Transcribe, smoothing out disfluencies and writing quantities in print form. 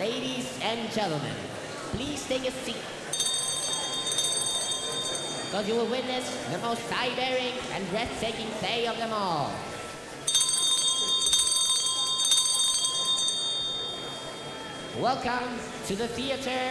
Ladies and gentlemen, please take a seat, because you will witness the most eye-bearing and breathtaking play of them all. Welcome to the theater